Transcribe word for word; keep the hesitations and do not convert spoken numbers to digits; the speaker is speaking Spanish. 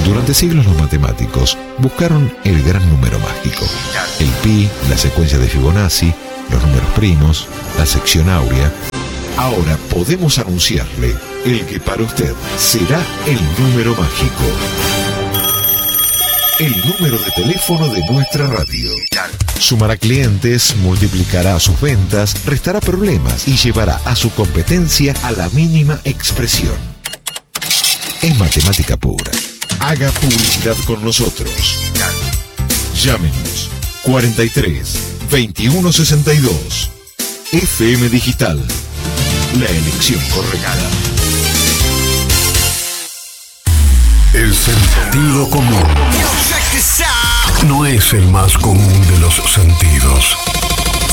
Durante siglos los matemáticos buscaron el gran número mágico. El pi, la secuencia de Fibonacci, los números primos, la sección áurea. Ahora podemos anunciarle el que para usted será el número mágico. El número de teléfono de nuestra radio. Sumará clientes, multiplicará sus ventas, restará problemas y llevará a su competencia a la mínima expresión. Es matemática pura. Haga publicidad con nosotros. Llámenos cuarenta y tres, veintiuno sesenta y dos. F M Digital. La elección correcta. El sentido común no es el más común de los sentidos.